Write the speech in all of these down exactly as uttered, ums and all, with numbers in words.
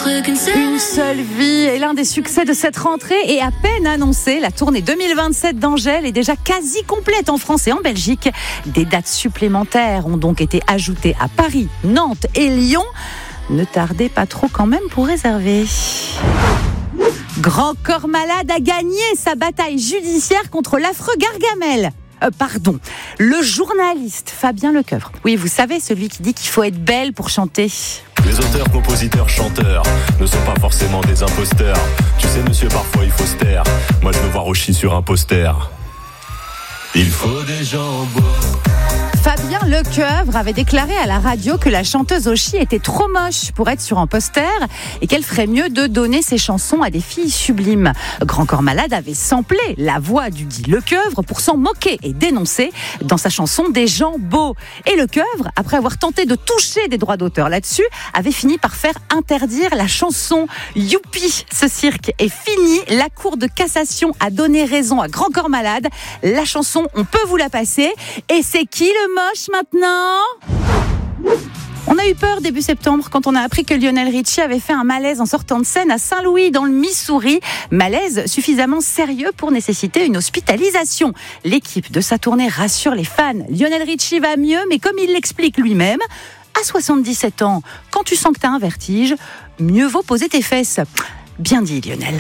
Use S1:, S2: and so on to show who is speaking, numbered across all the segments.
S1: Une seule vie est l'un des succès de cette rentrée et à peine annoncée, la tournée deux mille vingt-sept d'Angèle est déjà quasi complète en France et en Belgique. Des dates supplémentaires ont donc été ajoutées à Paris, Nantes et Lyon. Ne tardez pas trop quand même pour réserver. Grand Corps Malade a gagné sa bataille judiciaire contre l'affreux Gargamel. Euh, pardon, le journaliste Fabien Lecoeuvre. Oui, vous savez, celui qui dit qu'il faut être belle pour chanter.
S2: Les auteurs, compositeurs, chanteurs ne sont pas forcément des imposteurs. Tu sais, monsieur, parfois il faut se taire. Moi, je veux voir Oshi sur un poster. Il faut des gens beaux.
S1: Fabien Lecoeuvre avait déclaré à la radio que la chanteuse Oshi était trop moche pour être sur un poster et qu'elle ferait mieux de donner ses chansons à des filles sublimes. Grand Corps Malade avait samplé la voix du dit Lecoeuvre pour s'en moquer et dénoncer dans sa chanson Des gens beaux. Et Lecoeuvre, après avoir tenté de toucher des droits d'auteur là-dessus, avait fini par faire interdire la chanson. Youpi, ce cirque est fini. La Cour de cassation a donné raison à Grand Corps Malade. La chanson, on peut vous la passer. Et c'est qui le moche maintenant ? On a eu peur début septembre quand on a appris que Lionel Richie avait fait un malaise en sortant de scène à Saint-Louis dans le Missouri. Malaise suffisamment sérieux pour nécessiter une hospitalisation. L'équipe de sa tournée rassure les fans. Lionel Richie va mieux, mais comme il l'explique lui-même, à soixante-dix-sept ans, quand tu sens que tu as un vertige, mieux vaut poser tes fesses. Bien dit Lionel.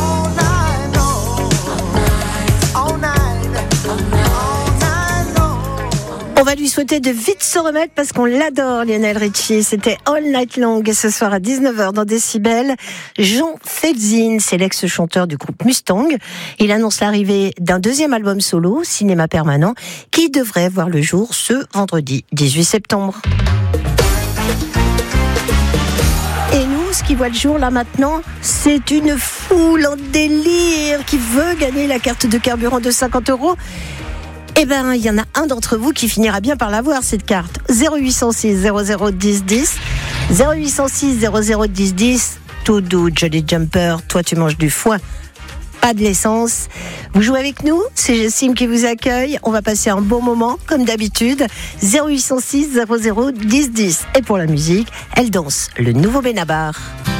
S3: On va lui souhaiter de vite se remettre parce qu'on l'adore, Lionel Richie. C'était All Night Long et ce soir à dix-neuf heures dans Décibel, Jean Feldzin, c'est l'ex-chanteur du groupe Mustang. Il annonce l'arrivée d'un deuxième album solo, Cinéma Permanent, qui devrait voir le jour ce vendredi dix-huit septembre. Et nous, ce qui voit le jour là maintenant, c'est une foule en délire qui veut gagner la carte de carburant de cinquante euros. Eh ben, il y en a un d'entre vous qui finira bien par l'avoir, cette carte. zéro huit cent six zéro zéro dix dix. zéro huit cent six zéro zéro dix dix. Tout doux, Jolly Jumper. Toi, tu manges du foin. Pas de l'essence. Vous jouez avec nous. C'est Jessim qui vous accueille. On va passer un bon moment, comme d'habitude. zéro huit cent six zéro zéro dix dix. Et pour la musique, elle danse le nouveau Benabar.